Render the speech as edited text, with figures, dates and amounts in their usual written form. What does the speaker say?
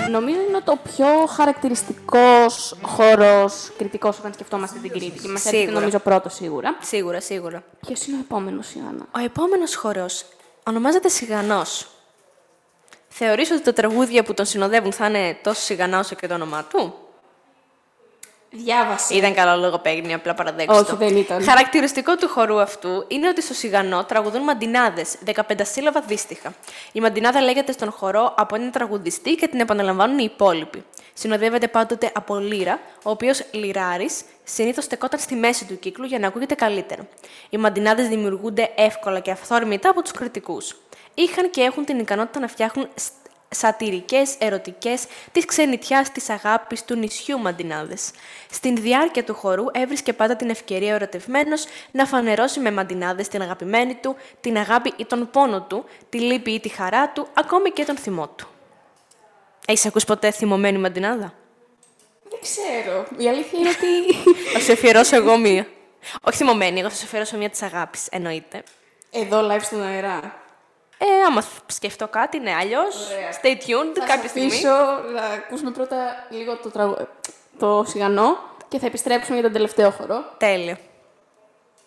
Νομίζω είναι το πιο χαρακτηριστικός χώρος κριτικός όταν σκεφτόμαστε την Κρήτη. Και μας έρχεται νομίζω πρώτο σίγουρα. Σίγουρα. Ποιος είναι ο επόμενος, Ιωάννα? Ο επόμενος χορός ονομάζεται Σιγανός. Θεωρείς ότι τα τραγούδια που τον συνοδεύουν θα είναι τόσο σιγανά όσο και το όνομά του? Διάβασε. Ήταν καλό λογοπαίγνιο, απλά παραδέξτε το. Όχι, δεν ήταν. Χαρακτηριστικό του χορού αυτού είναι ότι στο Σιγανό τραγουδούν μαντινάδες, 15 σύλλαβα δύστιχα. Η μαντινάδα λέγεται στον χορό από έναν τραγουδιστή και την επαναλαμβάνουν οι υπόλοιποι. Συνοδεύεται πάντοτε από λύρα, ο οποίος λυράρης συνήθως στεκόταν στη μέση του κύκλου για να ακούγεται καλύτερα. Οι μαντινάδες δημιουργούνται εύκολα και αυθόρμητα από τους κριτικούς. Είχαν και έχουν την ικανότητα να φτιάχνουν σατυρικές, ερωτικές, της ξενιτιάς, της αγάπης, του νησιού μαντινάδες. Στην διάρκεια του χορού έβρισκε πάντα την ευκαιρία ο ερωτευμένος να φανερώσει με μαντινάδες την αγαπημένη του, την αγάπη ή τον πόνο του, τη λύπη ή τη χαρά του, ακόμη και τον θυμό του. Έχεις ακούσει ποτέ θυμωμένη μαντινάδα? Δεν ξέρω. Η αλήθεια είναι ότι... Θα σου αφιερώσω εγώ μία. Όχι θυμωμένη, εγώ θα σου αφιερώσω μία της αγάπης, εννοείται. Εδώ live στον αέρα. Άμα σκεφτώ κάτι, ναι, αλλιώς. Stay tuned, κάποια στιγμή. Θα αφήσω να ακούσουμε πρώτα λίγο το Σιγανό και θα επιστρέψουμε για τον τελευταίο χορό. Τέλεια.